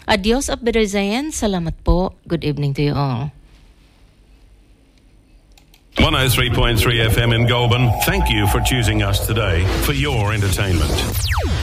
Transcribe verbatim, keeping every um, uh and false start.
Adios of Bederzayan. Salamat po. Good evening to you all. one oh three point three F M in Goulburn. Thank you for choosing us today for your entertainment.